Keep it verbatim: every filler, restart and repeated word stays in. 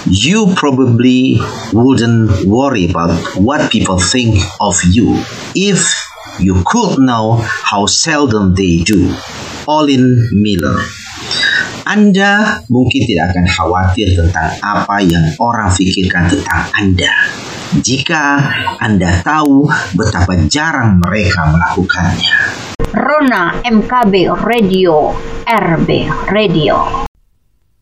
you probably wouldn't worry about what people think of you if you could know how seldom they do. Olin Miller. Anda mungkin tidak akan khawatir tentang apa yang orang pikirkan tentang Anda jika Anda tahu betapa jarang mereka melakukannya. Rona M K B Radio, R B Radio.